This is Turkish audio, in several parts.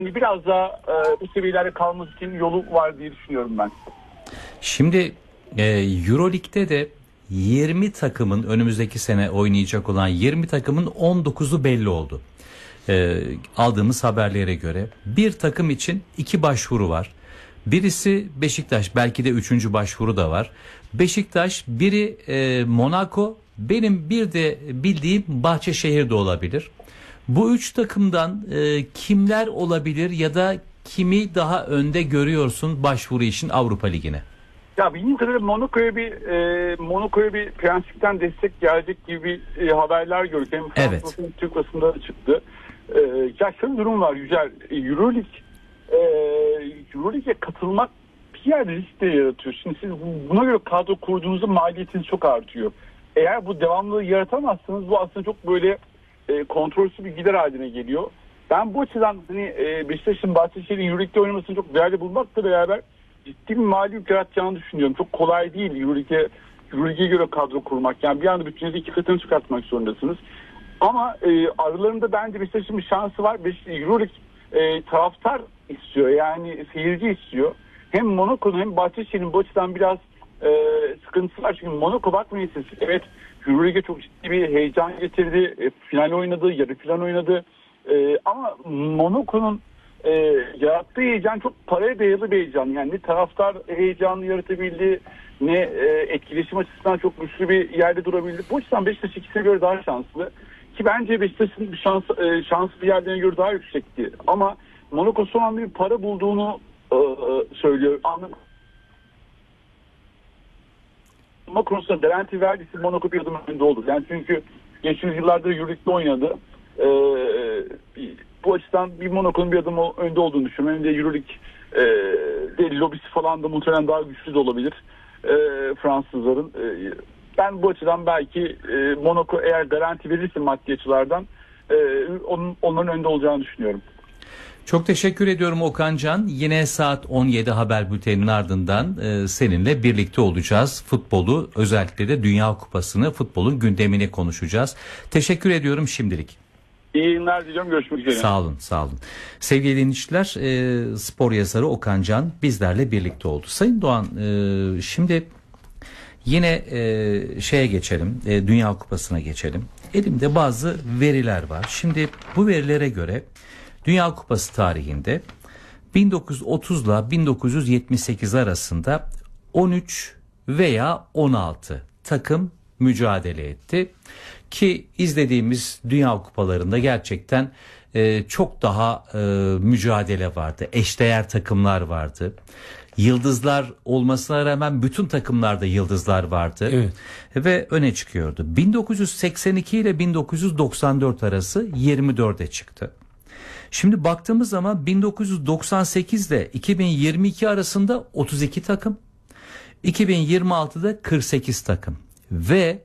biraz daha bu seviyelerde kalması için yolu var diye düşünüyorum ben. Şimdi Euroleague'de de 20 takımın önümüzdeki sene oynayacak olan 20 takımın 19'u belli oldu. Aldığımız haberlere göre bir takım için 2 başvuru var. Birisi Beşiktaş, belki de 3. başvuru da var. Beşiktaş, biri Monaco, benim bir de bildiğim Bahçeşehir de olabilir. Bu 3 takımdan kimler olabilir ya da kimi daha önde görüyorsun başvuru için Avrupa Ligi'ne? Ya bildiğim kadarıyla Monaco'ya bir prensipten destek gelecek gibi haberler gördük. Hem Evet. Türk basında çıktı. Ya şöyle bir durum var Yücel. Euroleague'e katılmak bir yerde risk de yaratıyor. Şimdi siz buna göre kadro kurduğunuzda maliyetiniz çok artıyor. Eğer bu devamlılığı yaratamazsanız bu aslında çok böyle kontrolsüz bir gider haline geliyor. Ben bu açıdan Beşiktaş'ın Bahçeşehir'in Euroleague'de oynamasını çok değerli bulmakla beraber ciddi bir mali yük yaratacağını düşünüyorum. Çok kolay değil Euroleague'e göre kadro kurmak. Yani bir anda bütçenizi 2 katını çıkartmak zorundasınız. Ama aralarında bence Beşiktaş'ın bir şansı var. Euroleague taraftar istiyor. Yani seyirci istiyor. Hem Monaco'nun hem Bahçeşehir'in bu açıdan biraz sıkıntısı var. Çünkü Monaco bakmayın siz. Evet, Euroleague'e çok ciddi bir heyecan getirdi. Final oynadı, yarı final oynadı. Ama Monaco'nun yarattığı heyecan çok paraya dayalı bir heyecan. Yani ne taraftar heyecanı yaratabildi, ne etkileşim açısından çok güçlü bir yerde durabildi. Bu açıdan Beşiktaş ikisine göre daha şanslı. Ki bence Beşiktaş'ın şansı bir yerlerine göre daha yüksekti. Ama Monaco son anda bir para bulduğunu söylüyor. Ama konusunda garanti verdiyse Monaco bir adım önünde olur. Yani çünkü geçtiğimiz yıllarda Euroleague'de oynadı. Bu açıdan bir Monaco'nun bir adım önde olduğunu düşünüyorum. Hem de Euroleague lobisi falan da muhtemelen daha güçlü de olabilir Fransızların. Ben bu açıdan belki Monaco eğer garanti verirse maddi açılardan onların önde olacağını düşünüyorum. Çok teşekkür ediyorum Okan Can. Yine saat 17 haber bülteninin ardından seninle birlikte olacağız. Futbolu, özellikle de Dünya Kupası'nı, futbolun gündemini konuşacağız. Teşekkür ediyorum şimdilik. İyi yayınlar diliyorum. Görüşmek üzere. Sağ olun, sağ olun. Sevgili dinleyiciler, spor yazarı Okan Can bizlerle birlikte oldu. Sayın Doğan, şimdi yine şeye geçelim, Dünya Kupası'na geçelim. Elimde bazı veriler var. Şimdi bu verilere göre Dünya Kupası tarihinde 1930 ile 1978 arasında 13 veya 16 takım mücadele etti. Ki izlediğimiz Dünya Kupalarında gerçekten çok daha mücadele vardı. Eşdeğer takımlar vardı. Yıldızlar olmasına rağmen bütün takımlarda yıldızlar vardı. Evet. Ve öne çıkıyordu. 1982 ile 1994 arası 24'e çıktı. Şimdi baktığımız zaman 1998 ile 2022 arasında 32 takım, 2026'da 48 takım ve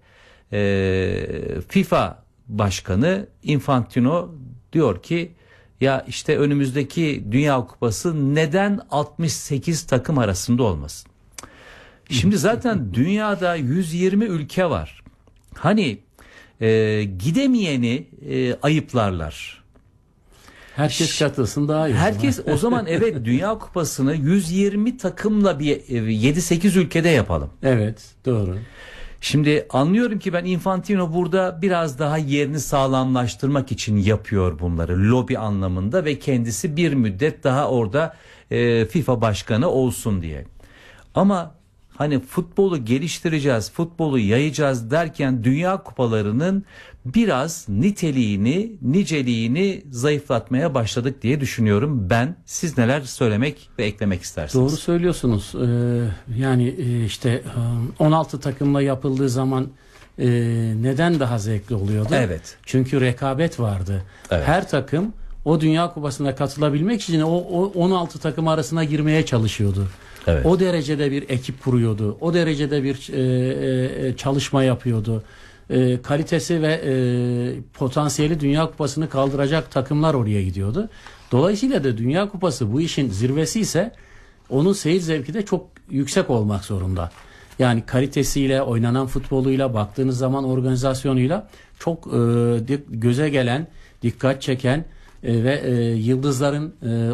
FIFA Başkanı Infantino diyor ki ya işte önümüzdeki Dünya Kupası neden 68 takım arasında olmasın? Şimdi zaten dünyada 120 ülke var. Hani gidemeyeni ayıplarlar. Herkes katılsın daha iyi. Herkes o zaman evet Dünya Kupası'nı 120 takımla bir 7-8 ülkede yapalım. Evet, doğru. Şimdi anlıyorum ki ben Infantino burada biraz daha yerini sağlamlaştırmak için yapıyor bunları lobi anlamında ve kendisi bir müddet daha orada FIFA başkanı olsun diye. Ama hani futbolu geliştireceğiz, futbolu yayacağız derken Dünya Kupalarının biraz niteliğini, niceliğini zayıflatmaya başladık diye düşünüyorum ben. Siz neler söylemek ve eklemek istersiniz? Doğru söylüyorsunuz. Yani işte 16 takımla yapıldığı zaman neden daha zevkli oluyordu? Evet. Çünkü rekabet vardı. Evet. Her takım o Dünya Kupası'na katılabilmek için o 16 takım arasına girmeye çalışıyordu. Evet. O derecede bir ekip kuruyordu. O derecede bir çalışma yapıyordu. Kalitesi ve potansiyeli Dünya Kupası'nı kaldıracak takımlar oraya gidiyordu. Dolayısıyla da Dünya Kupası bu işin zirvesi ise onun seyir zevki de çok yüksek olmak zorunda. Yani kalitesiyle, oynanan futboluyla, baktığınız zaman organizasyonuyla çok göze gelen, dikkat çeken ve yıldızların